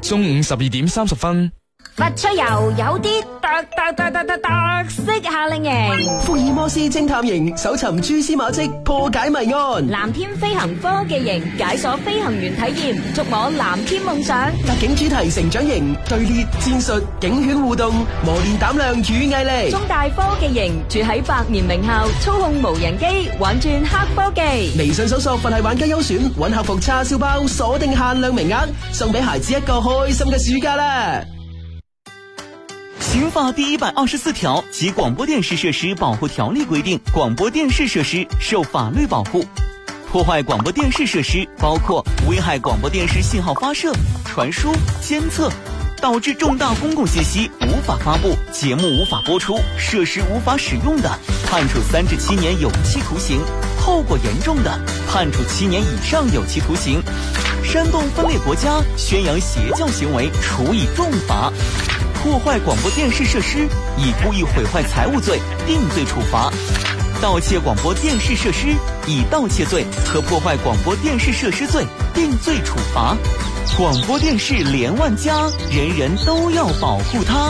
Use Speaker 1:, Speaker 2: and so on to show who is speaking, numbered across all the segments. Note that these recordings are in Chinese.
Speaker 1: 中午12點30分。
Speaker 2: 發出遊有啲特色夏令營，
Speaker 3: 福爾摩斯偵探營搜尋蛛絲馬跡，破解謎案；
Speaker 2: 藍天飛行科技營解鎖飛行員體驗，觸摸藍天夢想；
Speaker 3: 特警主題成長營隊列戰術，警犬互動，磨練膽量與毅力；
Speaker 2: 中大科技營住喺百年名校，操控無人機玩轉黑科技。
Speaker 3: 微信搜索佛系玩家優選，搵客服叉燒包，鎖定限量名額，送俾孩子一個開心嘅暑假啦！
Speaker 4: 刑法第124條及廣播電視設施保護條例規定，廣播電視設施受法律保護。破壞廣播電視設施包括危害廣播電視信號發射、傳輸、監測，導致重大公共信息無法發布、節目無法播出、設施無法使用的，判處3至7年有期徒刑；後果嚴重的，判處7年以上有期徒刑。煽動分裂國家、宣揚邪教行為，處以重罰。破壞廣播電視設施，以故意毀壞財物罪定罪處罰；盜竊廣播電視設施，以盜竊罪和破壞廣播電視設施罪定罪處罰。廣播電視連萬家，人人都要保護它。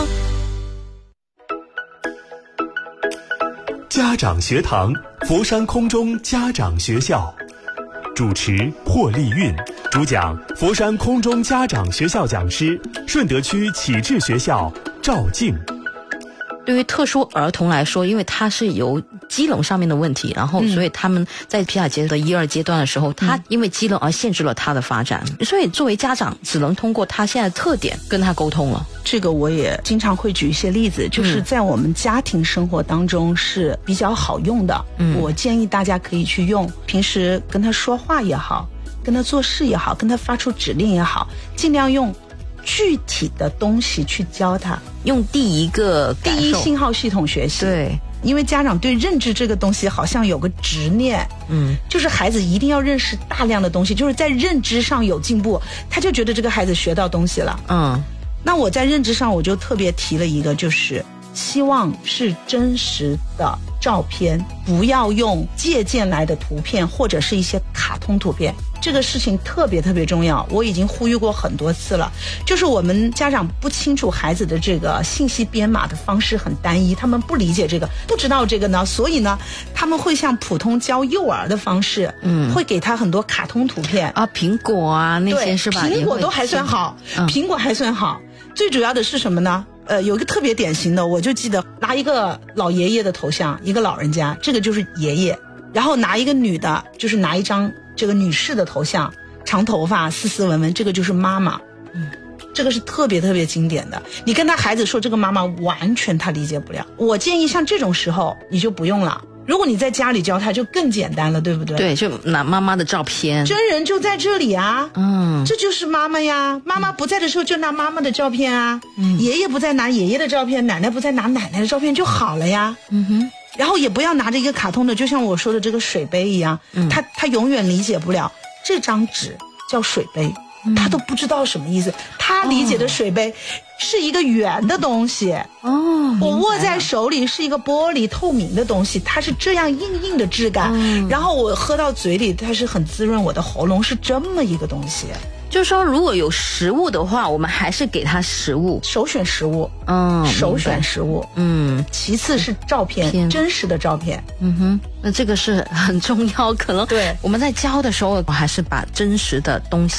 Speaker 5: 家長學堂，佛山空中家長學校，主持霍麗韻，主講佛山空中家長學校講師，順德區啟智學校趙靜。
Speaker 6: 對於特殊兒童來說，因為他是有機能上面的問題，然後所以他們在皮亞傑的1、2階段的時候，他因為機能而限制了他的發展，所以作為家長只能通過他現在的特點跟他溝通了。
Speaker 7: 這個我也經常會舉一些例子，就是在我們家庭生活當中是比較好用的，我建議大家可以去用，平時跟他說話也好，跟他做事也好，跟他發出指令也好，盡量用具體的東西去教他，
Speaker 6: 用第一
Speaker 7: 信號系統學習。
Speaker 6: 對，
Speaker 7: 因為家長對認知這個東西好像有個執念，就是孩子一定要認識大量的東西，就是在認知上有進步，他就覺得這個孩子學到東西了。那我在認知上我就特別提了一個，就是希望是真實的照片，不要用借鑑來的圖片或者是一些卡通圖片。這個事情特別特別重要，我已經呼籲過很多次了，就是我們家長不清楚孩子的這個信息編碼的方式很單一，他們不理解這個，不知道這個呢，所以呢他們會像普通教幼兒的方式，會給他很多卡通圖片
Speaker 6: 啊，蘋果啊那些是吧？
Speaker 7: 蘋果都還算好，蘋果還算好，最主要的是什麼呢？有一個特別典型的，我就記得拿一個老爺爺的頭像，一個老人家，這個就是爺爺，然後拿一個女的，就是拿一張這個女士的頭像，長頭髮，斯斯文文，這個就是媽媽。這個是特別特別經典的。你跟他孩子說這個媽媽，完全他理解不了。我建議像這種時候你就不用了。如果你在家裡教他就更簡單了，對不對？
Speaker 6: 對，就拿媽媽的照片，
Speaker 7: 真人就在這裡啊，這就是媽媽呀。媽媽不在的時候就拿媽媽的照片啊，爺爺不在拿爺爺的照片，奶奶不在拿奶奶的照片就好了呀。然後也不要拿着一個卡通的，就像我說的這個水杯一樣，他永遠理解不了這張紙叫水杯，他都不知道什麼意思。他理解的水杯是一個圓的東西，我握在手裡是一個玻璃透明的東西，它是這樣硬硬的質感，然後我喝到嘴裡它是很滋潤我的喉嚨，是這麼一個東西。
Speaker 6: 就是說如果有食物的話，我們還是給他食物，
Speaker 7: 首選食物，首選食物，其次是照片，真實的照片。
Speaker 6: 那這個是很重要，可能對我們在教的時候，還是把真實的東西